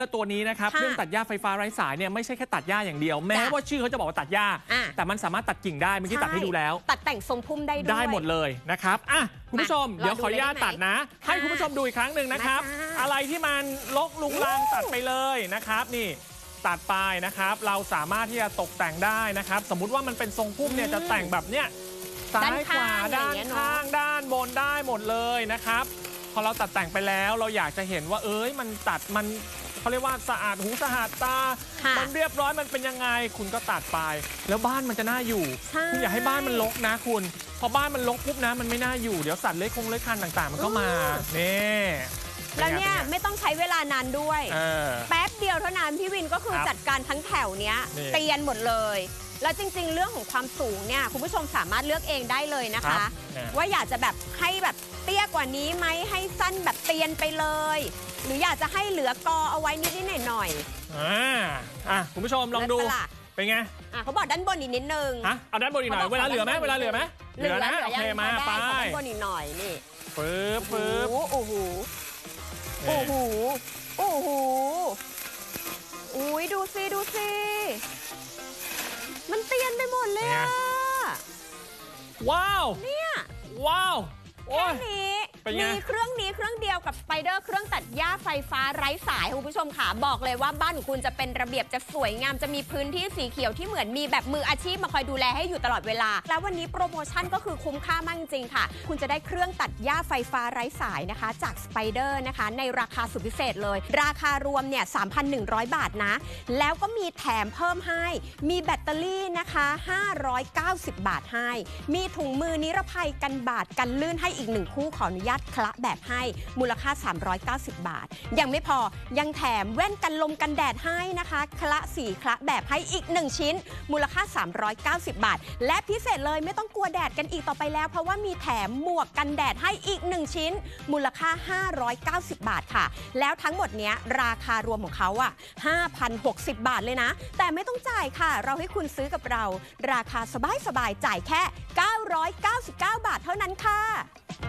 ตัวนี้นะครับเครื่องตัดหญ้าไฟฟ้าไร้สายเนี่ยไม่ใช่แค่ตัดหญ้าอย่างเดียวแม้ว่าชื่อเขาจะบอกว่าตัดหญ้าแต่มันสามารถตัดกิ่งได้เมื่อกี้ตัดให้ดูแล้วตัดแต่งทรงพุ่มได้ด้วยได้หมดเลยนะครับคุณผู้ชมเดี๋ยวขออนุญาตตัดนะให้คุณผู้ชมดูอีกครั้งหนึ่งนะครับอะไรที่มันรกลุงรังตัดไปเลยนะครับนี่ตัดไปนะครับเราสามารถที่จะตกแต่งได้นะครับสมมุติว่ามันเป็นทรงพุ่มเนี่ยจะแต่งแบบเนี้ยซ้ายขวาด้านข้างด้านบนได้หมดเลยนะครับพอเราตัดแต่งไปแล้วเราอยากจะเห็นว่ามันตัดมันเขาเรียกว่าสะอาดหูสะอาดตามันเรียบร้อยมันเป็นยังไงคุณก็ตัดไปแล้วบ้านมันจะน่าอยู่คุณอยากให้บ้านมันรกนะคุณพอบ้านมันรกปุ๊บนะมันไม่น่าอยู่เดี๋ยวสัตว์เลื้อยคลานต่างๆมันก็มานี่แล้วเนี่ยไม่ต้องใช้เวลานานด้วยแป๊บเดียวเท่านั้นพี่วินก็คือจัดการทั้งแถวเนี้ยเตียนหมดเลยแล้วจริงๆเรื่องของความสูงเนี่ยคุณผู้ชมสามารถเลือกเองได้เลยนะคะว่าอยากจะแบบให้แบบเตี้ยกว่านี้ไหมให้สั้นแบบเตียนไปเลยหรืออยากจะให้เหลือกอเอาไว้นิดๆหน่อยๆคุณผู้ชมลองดูเป็นไงเขาบอกด้านบนอีกนิดนึงเอาด้านบนอีกหน่อยเวลาเหลือไหมเหลือนะโอเคมาไปด้านบนอีกหน่อยนี่ปึ๊บโอ้โหอุ้ยดูสิมันเตียนไปหมดเลยว้าวเนี่ยว้าวแค่นี้มีเครื่องเดียวกับสไปเดอร์เครื่องตัดหญ้าไฟฟ้าไร้สายคุณผู้ชมค่ะบอกเลยว่าบ้านของคุณจะเป็นระเบียบจะสวยงามจะมีพื้นที่สีเขียวที่เหมือนมีแบบมืออาชีพมาคอยดูแลให้อยู่ตลอดเวลาแล้ววันนี้โปรโมชั่นก็คือคุ้มค่ามากจริงๆค่ะคุณจะได้เครื่องตัดหญ้าไฟฟ้าไร้สายนะคะจากสไปเดอร์นะคะในราคาสุดพิเศษเลยราคารวมเนี่ย 3,100 บาทนะแล้วก็มีแถมเพิ่มให้มีแบตเตอรี่นะคะ590 บาทให้มีถุงมือนิรภัยกันบาดกันลื่นให้อีก1คู่ขออนุญาตคละแบบให้มูลค่า390 บาทยังไม่พอยังแถมแว่นกันลมกันแดดให้นะคะคละสีคละแบบให้อีก1ชิ้นมูลค่า390 บาทและพิเศษเลยไม่ต้องกลัวแดดกันอีกต่อไปแล้วเพราะว่ามีแถมหมวกกันแดดให้อีก1ชิ้นมูลค่า590 บาทค่ะแล้วทั้งหมดเนี้ยราคารวมของเขา5,060 บาทเลยนะแต่ไม่ต้องจ่ายค่ะเราให้คุณซื้อกับเราราคาสบายๆจ่ายแค่999 บาทเท่านั้นค่ะ